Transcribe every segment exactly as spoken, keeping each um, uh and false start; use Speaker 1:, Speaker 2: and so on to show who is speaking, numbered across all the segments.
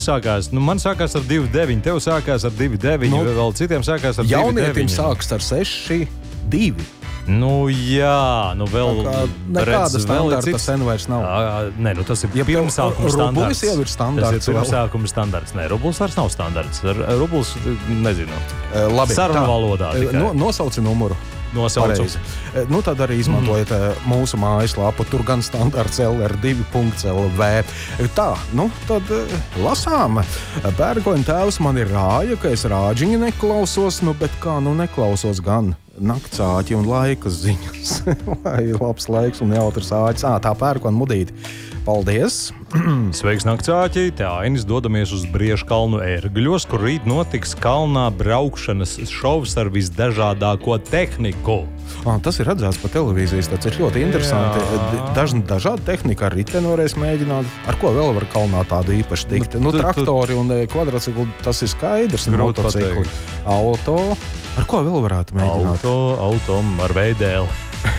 Speaker 1: sākās, nu man sākās ar divi deviņi, tev sākās ar divi deviņi, nu, vēl citiem sākās ar divi deviņi.
Speaker 2: Jaunietim sākas ar seši divi.
Speaker 1: Nu jā, nu vēl...
Speaker 2: Kā, nekāda standarta sen vairs nav.
Speaker 1: À, nē, nu tas ir ja pirmsākuma standarts.
Speaker 2: Rublis jau ir standarts.
Speaker 1: Tas ir pirmsākuma standarts. Nē, rublis vairs nav standarts. Rublis, nezinu,
Speaker 2: uh, labi,
Speaker 1: sarunu valodā tikai.
Speaker 2: No, nosauci numuru.
Speaker 1: Nosaucu.
Speaker 2: Nu, tad arī izmantojiet mm. mūsu mājaslapu. Tur gan standarts L R divi punkts L V. Tā, nu, tad lasām. Pērkoņa tēvs man ir rāja, ka es rāģiņu neklausos, nu, bet kā nu neklausos gan naktsāķi un laikas ziņas. Vai labs laiks un jautrs āķis. Ā, tā pērkoņa mudīti. Paldies!
Speaker 1: Sveiks, naktsāķi! Te Ainis dodamies uz Briežkalnu ērgļos, kur rīt notiks kalnā braukšanas šovs ar visdažādāko tehniku.
Speaker 2: Ah, tas ir redzēts pa televīzijas, tas ir ļoti interesanti. Daž, dažādi tehnika ar riteni varēs mēģināt. Ar ko vēl var kalnā tādu īpaši tikt? Nu, nu traktori un kvadrocikli, tas ir skaidrs. Motocikli, auto. Ar ko vēl varētu mēģināt?
Speaker 1: Auto, auto ar veidēli.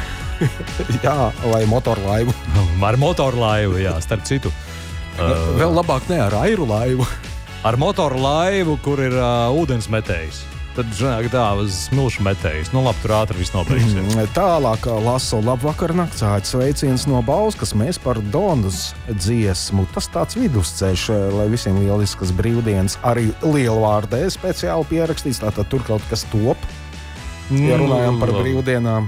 Speaker 2: Jā, vai motorlaivu.
Speaker 1: Ar motorlaivu, jā, starp citu.
Speaker 2: Vēl labāk ne ar airu laivu.
Speaker 1: Ar motorlaivu, kur ir uh, ūdensmetējs. Tad, žināk, tā, uz smilšu metējs. Nu, labi, tur ātri viss nobeigsies.
Speaker 2: Tālāk lasu labvakar naktsāķi sveiciens no Bauskas. Mēs par Donas dziesmu. Tas tāds vidusceļš, lai visiem lieliskas brīvdienas. Arī lielvārdē speciāli pierakstīts, tātad tur kaut kas top. Ja runājam par brīvdienām.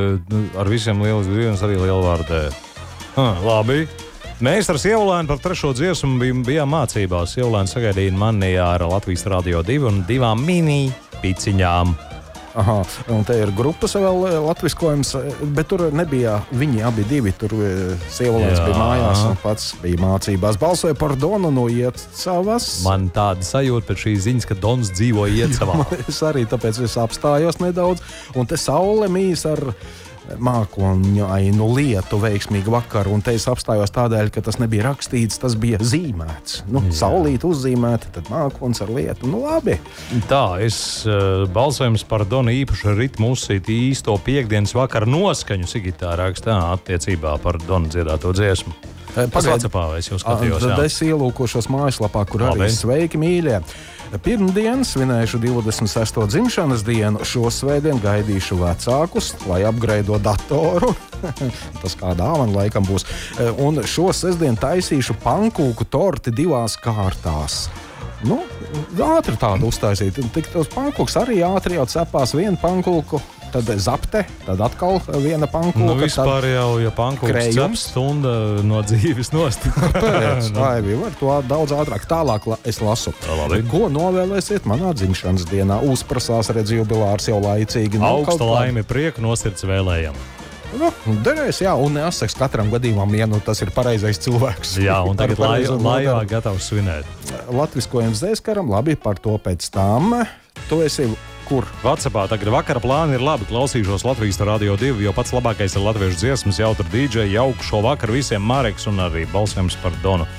Speaker 1: Ar visiem lielas brīvdienas arī lielvārdē. Ha, labi. Mēs ar Sievulēnu par trešo dziesmu bijām, bijām mācībās. Sievulēna sagaidīja mani ar Latvijas Radio divi un divām mini piciņām.
Speaker 2: Aha, un te ir grupas vēl latviskojums, bet tur nebija viņi abi divi. Tur Sievulēns bija mājās un pats bija mācībās. Balsoja par Donu no Iecavas.
Speaker 1: Man tāda sajūta pēc šīs ziņas, ka Dons dzīvo Iecavā.
Speaker 2: Es arī tāpēc es apstājos nedaudz. Un te saule mīs ar mākoņainu lietu veiksmīgu vakaru, un te es apstājos tādēļ, ka tas nebija rakstīts, tas bija zīmēts. Nu, saulīt uzzīmēta, tad mākons ar lietu. Nu, labi. Tā,
Speaker 1: es uh, balsojums par Donu īpašu ritmu uzsīt īsto piekdienas vakara noskaņu Sigitā rakstā attiecībā par Donu dziedāto dziesmu. Pagaidapā, es jau skatījos.
Speaker 2: Tad es ielūkošos mājaslapā, kur labi. Arī sveiki, mīļie. Pirmdien svinēšu divdesmit sesto dzimšanas dienu. Šo svētdienu gaidīšu vecākus, lai apgreido datoru. Tas kā dāvana laikam būs. Un šo sestdienu taisīšu pankūku torti divās kārtās. Nu, ātri tādu uztaisīt. Tik tos pankūks arī ātri jau cepās vienu pankūku. Tad zapte, tad atkal viena pankūka.
Speaker 1: Nu, vispār jau, ja pankūks cep stunda no dzīves nost.
Speaker 2: Kāpēc? Vai bija var to daudz ātrāk. Tālāk es lasu.
Speaker 1: Labi.
Speaker 2: Ko novēlēsiet manā dzimšanas dienā? Uzprasās redz jubilārs jau laicīgi.
Speaker 1: Augsta nu, laime prieku nosirds vēlējam.
Speaker 2: Nu, derēs, jā, un neasaks katram gadījumam, ja nu tas ir pareizais cilvēks.
Speaker 1: Jā, un tagad laivā gatavs svinēt.
Speaker 2: Latviskojums Zēskaram, labi, par to pēc tam. Tu esi... Kur?
Speaker 1: WhatsAppā tagad vakara plāni ir labi. Klausīšos Latvijas Radio divi, jo pats labākais ir latviešu dziesmas, jautru dīdžeju, jauku šo vakaru visiem Mareks un arī balsojums par Donu.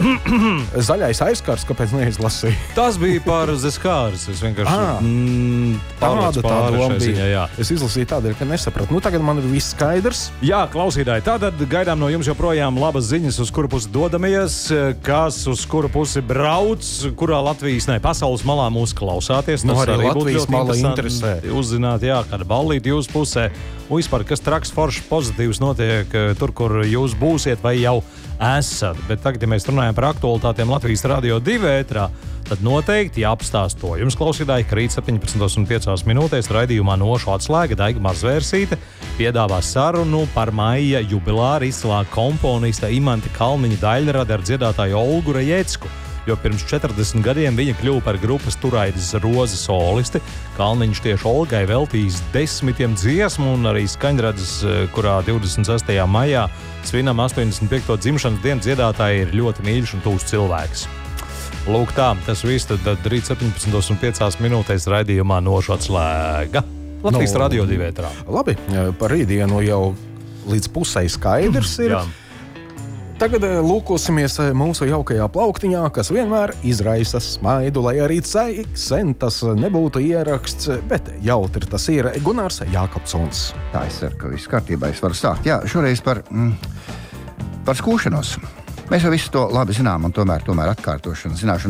Speaker 2: Zaļais aizkars, kāpēc neizlasīja?
Speaker 1: Tas bija par Zeskārs. Es vienkārši mm,
Speaker 2: tāda tā doma bija.
Speaker 1: Ziņā, jā.
Speaker 2: Es izlasīju tādēļ, ka nesapratu. Nu, tagad man ir viss skaidrs.
Speaker 1: Jā, klausītāji, tātad gaidām no jums joprojām labas ziņas, uz kuru pusi dodamies, kas uz kuru pusi brauc, kurā Latvijas, ne, pasaules malā mūs klausāties.
Speaker 2: Nu,
Speaker 1: Tas
Speaker 2: arī,
Speaker 1: arī
Speaker 2: Latvijas mala interesē.
Speaker 1: Uzzināt, jā, kāda ballīte jūsu pusē. Un vispār, kas traks, foršs, pozitīvs notiek tur, kur jūs būsiet vai jau esat. Bet tagad, ja mēs runājam par aktualitātiem Latvijas Radio divi ētrā, tad noteikti jāapstāst to. Jums klausītāji, ka rīt septiņpadsmit un piecās minūtēs raidījumā Nošu atslēga Daiga Marzvērsīte piedāvā sarunu par maija jubilāru izcilā komponista Imanta Kalniņa daļradi ar dziedātāju Olgu Rejecku. Jo pirms četrdesmit gadiem viņa kļuva par grupas Turaidas Roze solisti. Kalniņš tieši Olgai veltījis desmitiem dziesmu un arī skaņradzes, kurā divdesmit sestajā maijā svinam astoņdesmit piekto dzimšanas dienu dziedātāji ir ļoti mīļš un tūs cilvēks. Lūk tā, tas viss tad, tad rīt septiņpadsmit un piecās minūtēs raidījumā Nošu atslēga. Latvijas no, Radio divi ētrā.
Speaker 2: Labi, par rītdienu jau līdz pusei skaidrs ir.
Speaker 1: Jā.
Speaker 2: Tagad lūkosimies mūsu jaukajā plauktiņā, kas vienmēr izraisa smaidu, lai arī cik sen tas nebūtu ieraksts, bet jautri tas ir Gunārs Jākapsons.
Speaker 3: Tā es ceru, ka viss kārtībā es varu sākt. Jā, šoreiz par, mm, par skūšanos. Mēs jau visu to labi zinām, un tomēr, tomēr atkārtošana, zināšana